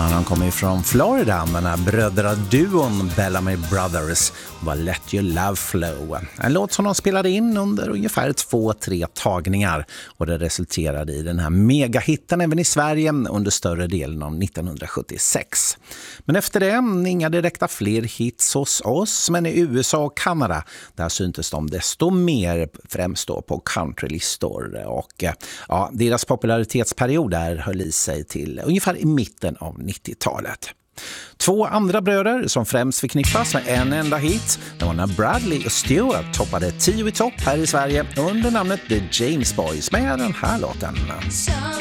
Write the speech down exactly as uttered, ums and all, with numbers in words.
Ja, de kommer ju från Florida, men den här brödraduon Bellamy Brothers var Let Your Love Flow. En låt som de spelade in under ungefär två, tre tagningar och det resulterade i den här megahitten även i Sverige under större delen av nittonhundrasjuttiosex. Men efter det, inga direkta fler hits hos oss, men i U S A och Kanada, där syntes de desto mer, främst då på countrylistor. Och ja, deras popularitetsperiod där höll i sig till ungefär i mitten av nittiotalet. Två andra bröder som främst förknippas med en enda hit, det var när Bradley och Stewart toppade tio i topp här i Sverige under namnet The James Boys med den här låten.